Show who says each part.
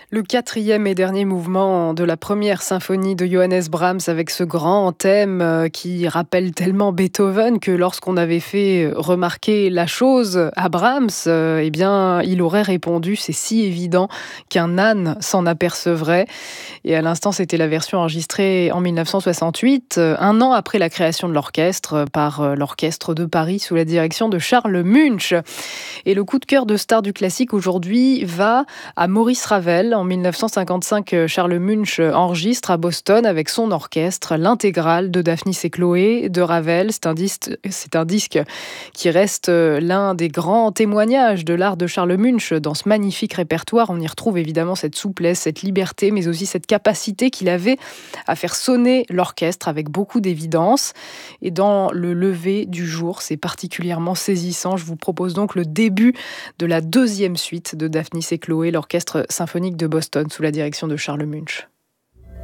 Speaker 1: Le quatrième et dernier mouvement de la première symphonie de Johannes Brahms avec ce grand thème qui rappelle tellement Beethoven que lorsqu'on avait fait remarquer la chose à Brahms, eh bien, il aurait répondu: c'est si évident qu'un âne s'en apercevrait. Et à l'instant, c'était la version enregistrée en 1968, un an après la création de l'orchestre par l'Orchestre de Paris sous la direction de Charles Munch. Et le coup de cœur de star du classique aujourd'hui va à Maurice Ravel. En 1955, Charles Munch enregistre à Boston avec son orchestre l'intégrale de Daphnis et Chloé de Ravel. C'est un disque qui reste l'un des grands témoignages de l'art de Charles Munch. Dans ce magnifique répertoire, on y retrouve évidemment cette souplesse, cette liberté, mais aussi cette capacité qu'il avait à faire sonner l'orchestre avec beaucoup d'évidence. Et dans le lever du jour, c'est particulièrement saisissant. Je vous propose donc le début de la deuxième suite de Daphnis et Chloé, l'orchestre symphonique de Boston sous la direction de Charles Munch.